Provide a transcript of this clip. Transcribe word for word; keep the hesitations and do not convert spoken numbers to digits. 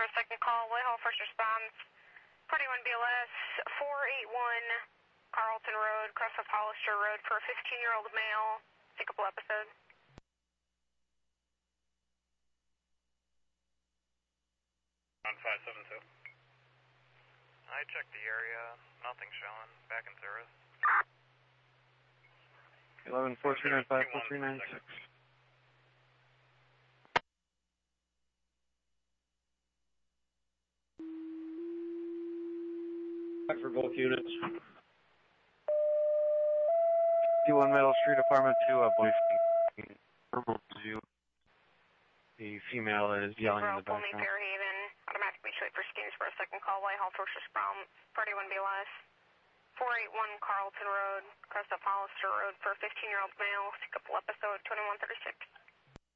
for a second call. Whitehall first response. forty-one B L S, four eighty-one Carlton Road, cross of Hollister Road for a fifteen-year-old male. Sickable episode. On five seven two. I checked the area. Nothing showing. Back in service. eleven four three nine five four three nine six. For both units. fifty-one Meadow Street, Apartment two, a boyfriend. Verbal to the female that is yelling in the background. Fairhaven, automatically show for schemes for a second call. Whitehall first response, forty-one B L S, four eighty-one Carlton Road, cross of Hollister Road for a fifteen-year-old male. Sickable episode twenty-one thirty-six.